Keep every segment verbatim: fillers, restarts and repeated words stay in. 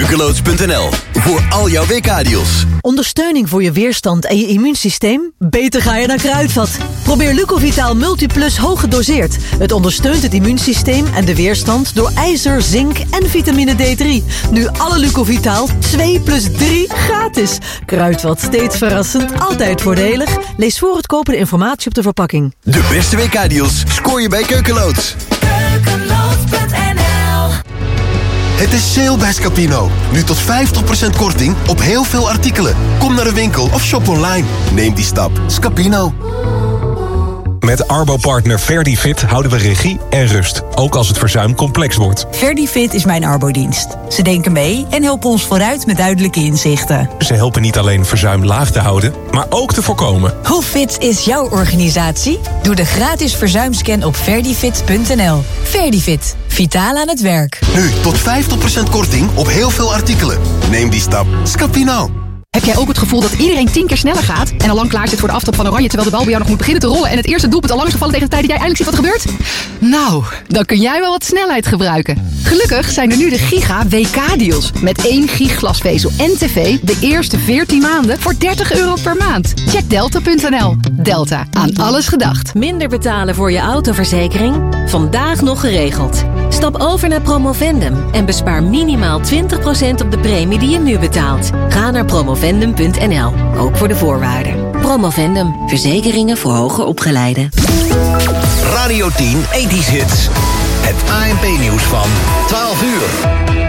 keukeloos punt n l voor al jouw W K-deals. Ondersteuning voor je weerstand en je immuunsysteem? Beter ga je naar Kruidvat. Probeer Lucovitaal Multiplus hoog gedoseerd. Het ondersteunt het immuunsysteem en de weerstand door ijzer, zink en vitamine D drie. Nu alle Lucovitaal twee plus drie gratis. Kruidvat, steeds verrassend, altijd voordelig. Lees voor het kopen de informatie op de verpakking. De beste W K-deals scoor je bij Keukeloos. keukeloos punt n l. Het is sale bij Scapino. Nu tot vijftig procent korting op heel veel artikelen. Kom naar de winkel of shop online. Neem die stap. Scapino. Met Arbo-partner Verdifit houden we regie en rust. Ook als het verzuim complex wordt. Verdifit is mijn arbodienst. Ze denken mee en helpen ons vooruit met duidelijke inzichten. Ze helpen niet alleen verzuim laag te houden, maar ook te voorkomen. Hoe fit is jouw organisatie? Doe de gratis verzuimscan op verdifit punt n l. Verdifit. Vitaal aan het werk. Nu tot vijftig procent korting op heel veel artikelen. Neem die stap. Scapino. Heb jij ook het gevoel dat iedereen tien keer sneller gaat en al lang klaar zit voor de aftrap van Oranje, terwijl de bal bij jou nog moet beginnen te rollen en het eerste doelpunt al lang is gevallen tegen de tijd dat jij eindelijk ziet wat er gebeurt? Nou, dan kun jij wel wat snelheid gebruiken. Gelukkig zijn er nu de Giga W K-deals. Met één gig glasvezel en tv de eerste veertien maanden voor dertig euro per maand. Check delta punt n l. Delta, aan alles gedacht. Minder betalen voor je autoverzekering? Vandaag nog geregeld. Stap over naar Promovendum en bespaar minimaal twintig procent op de premie die je nu betaalt. Ga naar promovendum punt n l, ook voor de voorwaarden. Promovendum, verzekeringen voor hoger opgeleiden. Radio tien ethisch hits. Het A N P-nieuws van twaalf uur.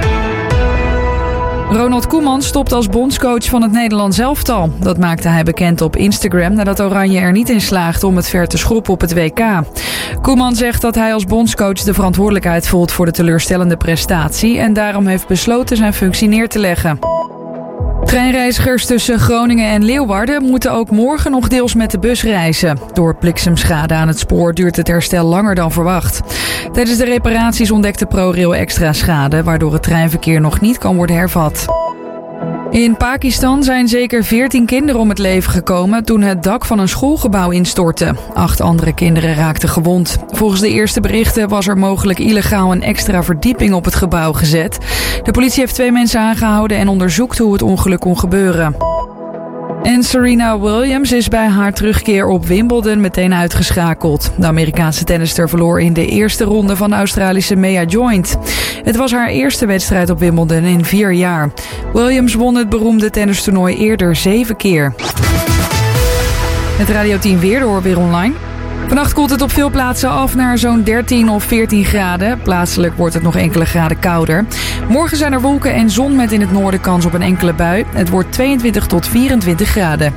Ronald Koeman stopt als bondscoach van het Nederlands elftal. Dat maakte hij bekend op Instagram nadat Oranje er niet in slaagde om het ver te schroppen op het W K. Koeman zegt dat hij als bondscoach de verantwoordelijkheid voelt voor de teleurstellende prestatie en daarom heeft besloten zijn functie neer te leggen. Treinreizigers tussen Groningen en Leeuwarden moeten ook morgen nog deels met de bus reizen. Door bliksemschade aan het spoor duurt het herstel langer dan verwacht. Tijdens de reparaties ontdekte ProRail extra schade, waardoor het treinverkeer nog niet kan worden hervat. In Pakistan zijn zeker veertien kinderen om het leven gekomen toen het dak van een schoolgebouw instortte. Acht andere kinderen raakten gewond. Volgens de eerste berichten was er mogelijk illegaal een extra verdieping op het gebouw gezet. De politie heeft twee mensen aangehouden en onderzoekt hoe het ongeluk kon gebeuren. En Serena Williams is bij haar terugkeer op Wimbledon meteen uitgeschakeld. De Amerikaanse tennister verloor in de eerste ronde van de Australische Mea Joint. Het was haar eerste wedstrijd op Wimbledon in vier jaar. Williams won het beroemde tennistoernooi eerder zeven keer. Het Radio tien weer door weer online. Vannacht koelt het op veel plaatsen af naar zo'n dertien of veertien graden. Plaatselijk wordt het nog enkele graden kouder. Morgen zijn er wolken en zon met in het noorden kans op een enkele bui. Het wordt tweeëntwintig tot vierentwintig graden.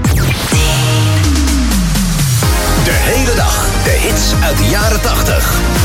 De hele dag de hits uit de jaren tachtig.